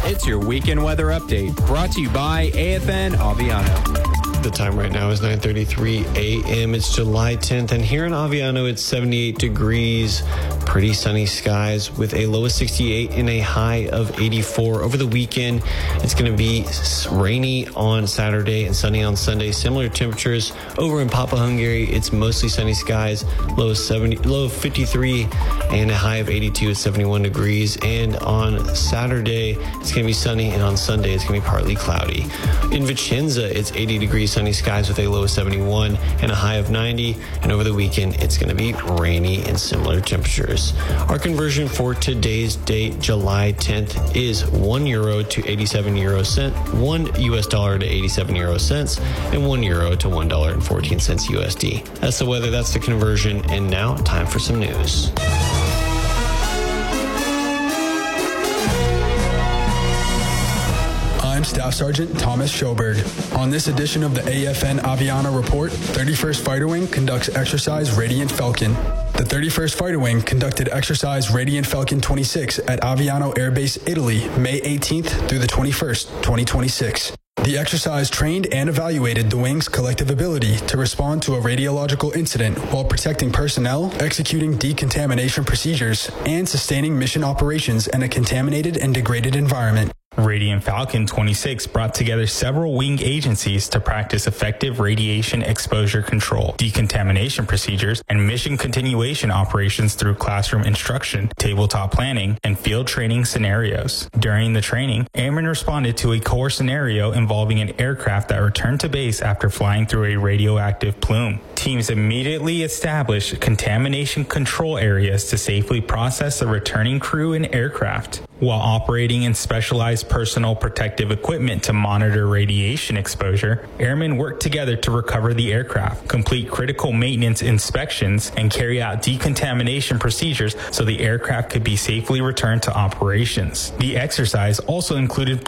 It's your weekend weather update, brought to you by AFN Aviano. The time right now is 9:33 a.m. It's July 10th, and here in Aviano, it's 78 degrees, pretty sunny skies with a low of 68 and a high of 84. Over the weekend, it's going to be rainy on Saturday and sunny on Sunday. Similar temperatures over in Papa Hungary. It's mostly sunny skies, low of 53 and a high of 82 at 71 degrees. And on Saturday, it's going to be sunny, and on Sunday, it's going to be partly cloudy. In Vicenza, it's 80 degrees, sunny skies with a low of 71 and a high of 90. And over the weekend, it's going to be rainy and similar temperatures. Our conversion for today's date, July 10th, is €1 to 87 euro cent, $1 to 87 euro cents, and €1 to $1.14 USD. That's the weather, that's the conversion, and now time for some news. I'm Staff Sergeant Thomas Schoberg. On this edition of the AFN Aviano Report, 31st Fighter Wing conducts exercise Radiant Falcon. The 31st Fighter Wing conducted exercise Radiant Falcon 26 at Aviano Air Base, Italy, May 18th through the 21st, 2026. The exercise trained and evaluated the wing's collective ability to respond to a radiological incident while protecting personnel, executing decontamination procedures, and sustaining mission operations in a contaminated and degraded environment. Radiant Falcon 26 brought together several wing agencies to practice effective radiation exposure control, decontamination procedures, and mission continuation operations through classroom instruction, tabletop planning, and field training scenarios. During the training, airmen responded to a core scenario involving an aircraft that returned to base after flying through a radioactive plume. Teams immediately established contamination control areas to safely process the returning crew and aircraft. While operating in specialized personal protective equipment to monitor radiation exposure, airmen worked together to recover the aircraft, complete critical maintenance inspections, and carry out decontamination procedures so the aircraft could be safely returned to operations. The exercise also included